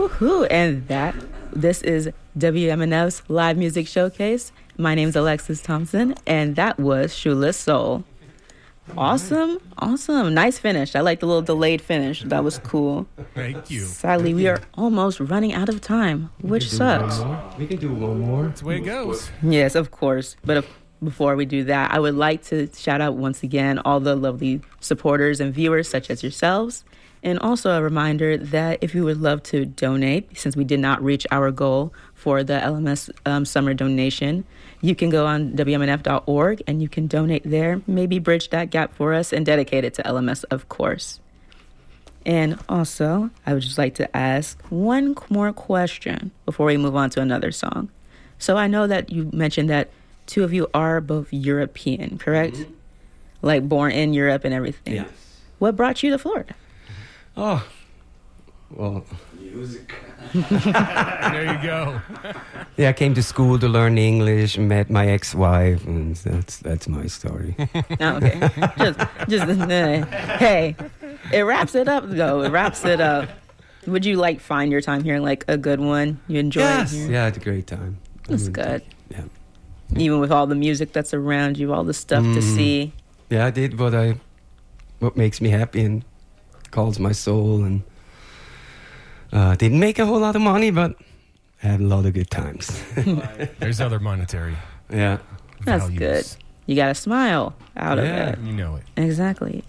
Woohoo! And this is WMNF's Live Music Showcase. My name's Alexis Thompson, and that was Shoeless Soul. Awesome. Nice finish. I like the little delayed finish. That was cool. Thank you. Sadly, we are almost running out of time, which sucks. We can do one more. That's the way it goes. Yes, of course. But before we do that, I would like to shout out once again all the lovely supporters and viewers such as yourselves. And also a reminder that if you would love to donate, since we did not reach our goal for the LMS summer donation, you can go on WMNF.org and you can donate there, maybe bridge that gap for us and dedicate it to LMS, of course. And also, I would just like to ask one more question before we move on to another song. So I know that you mentioned that two of you are both European, correct? Mm-hmm. Like born in Europe and everything. Yes. What brought you to Florida? Oh, well. Music. There you go. Yeah, I came to school to learn English, met my ex-wife, and that's my story. Oh, okay. Hey, it wraps it up, though. It wraps it up. Would you find your time here like a good one? You enjoy it here? Yeah, I had a great time. That's good. Yeah. Even with all the music that's around you, all the stuff to see. Yeah, I did what makes me happy and calls my soul, and didn't make a whole lot of money, but had a lot of good times. There's other monetary. Yeah. That's values. good. You got to smile out of it. You know it. Exactly.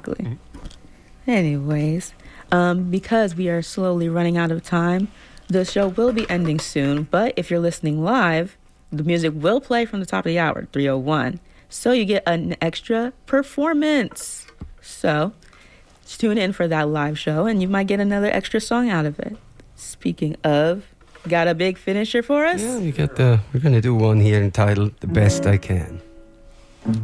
Anyways, because we are slowly running out of time, the show will be ending soon, but if you're listening live, the music will play from the top of the hour, 3:01, so you get an extra performance. So tune in for that live show, and you might get another extra song out of it. Speaking of, got a big finisher for us? Yeah, we're going to do one here entitled The Best I Can.